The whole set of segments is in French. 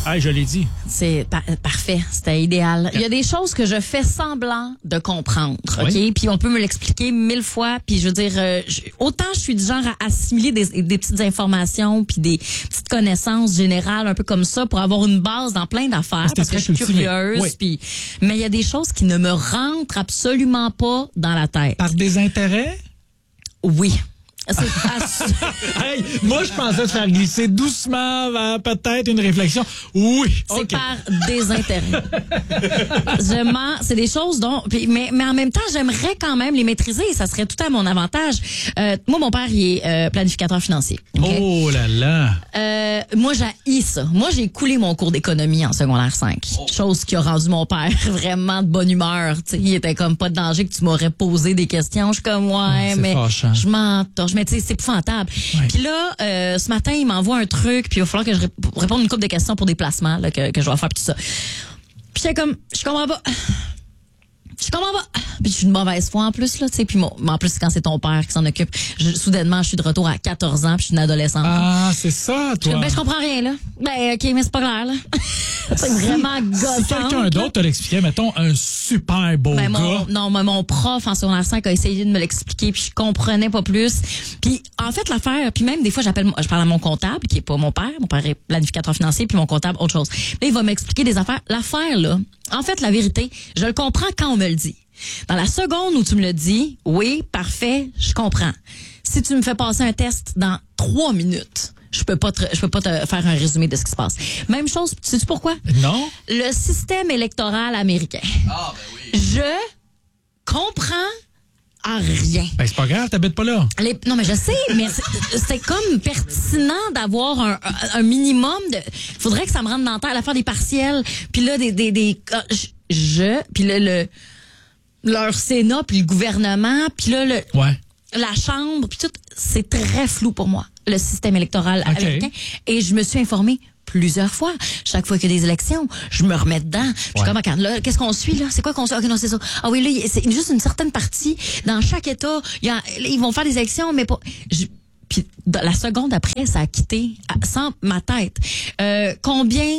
Ah, je l'ai dit. C'est parfait, c'était idéal. Il y a des choses que je fais semblant de comprendre, OK? Puis on peut me l'expliquer 1000 fois, puis je veux dire, autant je suis du genre à assimiler des petites informations puis des petites connaissances générales un peu comme ça pour avoir une base dans plein d'affaires parce que je suis curieuse. Puis, mais il y a des choses qui ne me rentrent absolument pas dans la tête. Par des intérêts? Oui. Hey, moi, je pensais te faire glisser doucement vers peut-être une réflexion. Oui, c'est OK. par désintérêt. C'est des choses dont... Mais en même temps, j'aimerais quand même les maîtriser. Ça serait tout à mon avantage. Moi, mon père, il est planificateur financier. Okay? Oh là là! Moi, j'haïs ça. Moi, j'ai coulé mon cours d'économie en secondaire 5. Chose qui a rendu mon père vraiment de bonne humeur. T'sais, il était comme pas de danger que tu m'aurais posé des questions. Je suis comme, mais fâchant. je m'entorche. Mais tu sais, c'est épouvantable. Ouais. Puis là, ce matin, il m'envoie un truc, puis il va falloir que je réponde une couple de questions pour des placements là, que je vais faire, puis tout ça. Puis j'étais comme, je comprends pas. Puis je suis de mauvaise foi en plus, là, tu sais. Puis en plus, quand c'est ton père qui s'en occupe, soudainement, je suis de retour à 14 ans, puis je suis une adolescente. Ah, c'est ça, toi. Je comprends rien, là. Ben, OK, mais c'est pas clair, là. C'est vraiment gossant. Si quelqu'un d'autre te l'expliquait, mettons, un super beau gars. Mon prof en secondaire 5 a essayé de me l'expliquer, puis je comprenais pas plus. Puis, en fait, l'affaire, puis même des fois, je parle à mon comptable, qui est pas mon père. Mon père est planificateur financier, puis mon comptable, autre chose. Là, il va m'expliquer des affaires. L'affaire, là, en fait, la vérité, je le comprends quand on me le dit. Dans la seconde où tu me le dis, oui, parfait, je comprends. Si tu me fais passer un test dans 3 minutes, je peux pas te faire un résumé de ce qui se passe. Même chose, sais-tu pourquoi? Non. Le système électoral américain. Ah, ben oui. Je comprends à rien. Ben, c'est pas grave, t'habites pas là. Non, mais je sais, mais c'est comme pertinent d'avoir un minimum de... Faudrait que ça me rentre dans la tête, à faire des partiels, puis là, puis leur Sénat, puis le gouvernement, puis là, la Chambre, puis tout, c'est très flou pour moi, le système électoral américain. Et je me suis informée plusieurs fois. Chaque fois qu'il y a des élections, je me remets dedans. Je suis comme, là, qu'est-ce qu'on suit, là? C'est quoi qu'on suit? OK, non, c'est ça. Ah oui, là, c'est juste une certaine partie. Dans chaque État, ils vont faire des élections, mais pas... Puis la seconde après, ça a quitté sans ma tête. Combien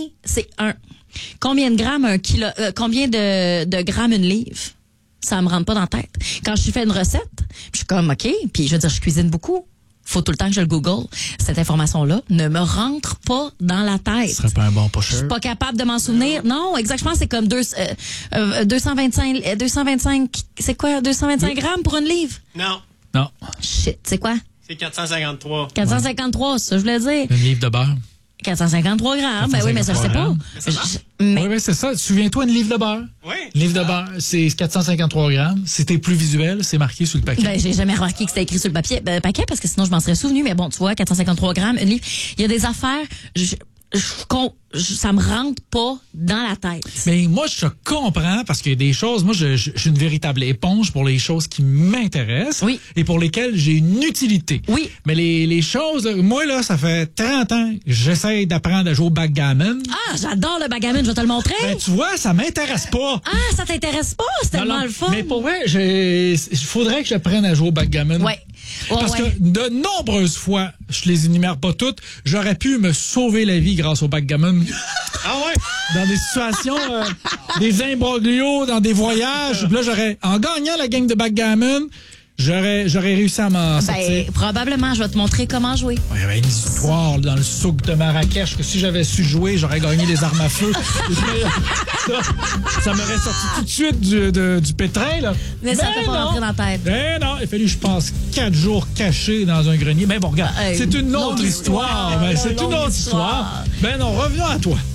de grammes un kilo? Combien de grammes une livre? Ça me rentre pas dans la tête. Quand je fais une recette, je suis comme, OK, puis je veux dire, je cuisine beaucoup. Faut tout le temps que je le Google. Cette information-là ne me rentre pas dans la tête. Ce serait pas un bon pusher. Je suis pas capable de m'en souvenir. Non, exactement, c'est comme 225, c'est quoi, 225 grammes pour une livre? Non. Shit, c'est quoi? C'est 453. 453, ça, je voulais dire. Une livre de beurre. 453 grammes. Ben oui, mais ça, je sais pas. Oui, c'est ça. Souviens-toi, une livre de beurre. Oui. Une livre de beurre, c'est 453 grammes. Si t'es plus visuel, c'est marqué sur le paquet. Ben, j'ai jamais remarqué que c'était écrit sur le paquet parce que sinon, je m'en serais souvenu. Mais bon, tu vois, 453 grammes, une livre. Il y a des affaires, ça me rentre pas dans la tête. Mais moi, je comprends parce qu'il y a des choses, moi, je suis une véritable éponge pour les choses qui m'intéressent et pour lesquelles j'ai une utilité. Oui. Mais les choses, moi, là, ça fait 30 ans que j'essaie d'apprendre à jouer au backgammon. Ah, j'adore le backgammon, je vais te le montrer. Ben, tu vois, ça m'intéresse pas. Ah, ça t'intéresse pas? C'est tellement le fun. Mais pour vrai, il faudrait que j'apprenne à jouer au backgammon. Ouais. Parce que de nombreuses fois, je les énumère pas toutes, j'aurais pu me sauver la vie grâce au backgammon. Ah ouais? Dans des situations, des imbroglios, dans des voyages. Là, en gagnant la game de backgammon, j'aurais réussi à m'en sortir. Probablement, je vais te montrer comment jouer. Il y avait une histoire dans le souk de Marrakech que si j'avais su jouer, j'aurais gagné des armes à feu. ça m'aurait sorti tout de suite du pétrin, là. Mais ça t'a pas rentré dans la tête. Ben non, il a fallu, je pense, 4 jours cachés dans un grenier. Mais bon, regarde, c'est une autre histoire. C'est une autre histoire. Ben non, revenons à toi.